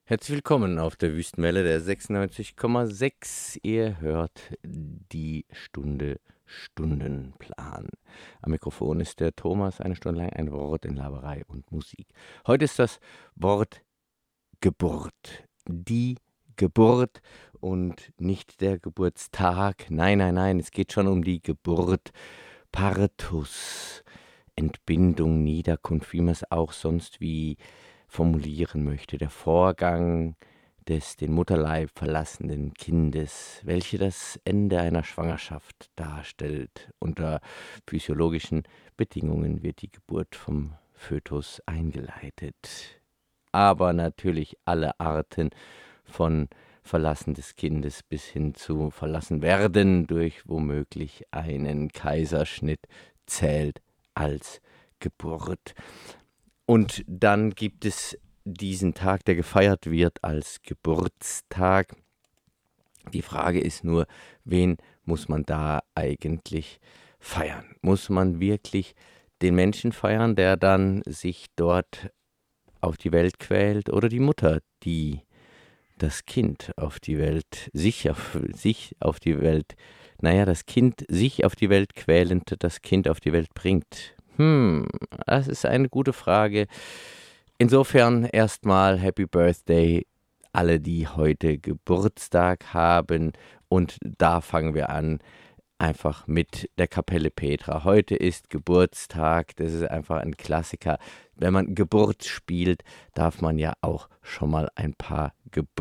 Herzlich willkommen auf der Wüstenwelle der 96,6. Ihr hört die Stunde Stundenplan. Am Mikrofon ist der Thomas, eine Stunde lang ein Wort in Laberei und Musik. Heute ist das Wort Geburt. Die Geburt und nicht der Geburtstag. Nein, nein, nein, es geht schon um die Geburt. Partus, Entbindung, Niederkunft, wie man es auch sonst wie formulieren möchte. Der Vorgang des den Mutterleib verlassenden Kindes, welche das Ende einer Schwangerschaft darstellt. Unter physiologischen Bedingungen wird die Geburt vom Fötus eingeleitet. Aber natürlich alle Arten von Verlassen des Kindes bis hin zu Verlassen werden durch womöglich einen Kaiserschnitt zählt als Geburt. Und dann gibt es diesen Tag, der gefeiert wird als Geburtstag. Die Frage ist nur, wen muss man da eigentlich feiern? Muss man wirklich den Menschen feiern, der dann sich dort auf die Welt quält, oder die Mutter, die das Kind auf die Welt, sich auf die Welt, das Kind sich auf die Welt quälend, das Kind auf die Welt bringt? Das ist eine gute Frage. Insofern erstmal Happy Birthday alle, die heute Geburtstag haben. Und da fangen wir an, einfach mit der Kapelle Petra. Heute ist Geburtstag, das ist einfach ein Klassiker. Wenn man Geburt spielt, darf man ja auch schon mal ein paar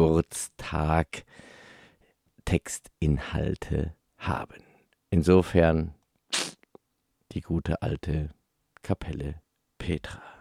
Geburtstag-Textinhalte haben. Insofern die gute alte Kapelle Petra.